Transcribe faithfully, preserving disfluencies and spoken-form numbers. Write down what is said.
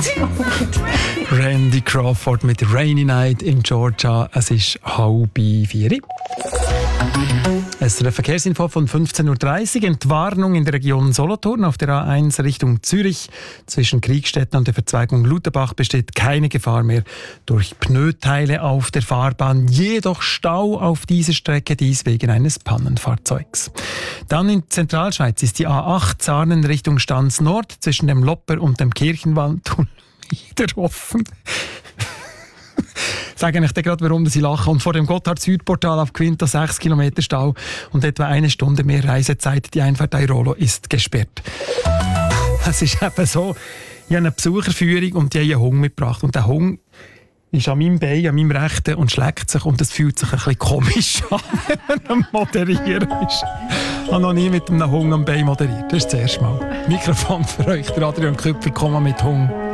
Randy Crawford mit Rainy Night in Georgia. Es ist halb vier. Es ist eine Verkehrsinfo von fünfzehn Uhr dreißig. Entwarnung in der Region Solothurn auf der A eins Richtung Zürich. Zwischen Kriegstetten und der Verzweigung Lutherbach besteht keine Gefahr mehr durch Pneuteile auf der Fahrbahn. Jedoch Stau auf dieser Strecke, dies wegen eines Pannenfahrzeugs. Dann in Zentralschweiz ist die A acht Sarnen Richtung Stanz Nord zwischen dem Lopper und dem Kirchenwaldtunnel wieder offen. Ich sage euch gerade, warum ich lache. Und vor dem Gotthard-Südportal auf Quinta sechs Kilometer Stau und etwa eine Stunde mehr Reisezeit. Die Einfahrt Airolo ist gesperrt. Es ist eben so, ich habe eine Besucherführung und die haben einen Hund mitgebracht. Und der Hund ist an meinem Bein, an meinem Rechten und schlägt sich. Und es fühlt sich ein bisschen komisch an, wenn man am Moderieren ist. Ich habe noch nie mit einem Hund am Bein moderiert. Das ist das erste Mal. Mikrofon für euch, der Adrian Küpfer, Komma mit Hund.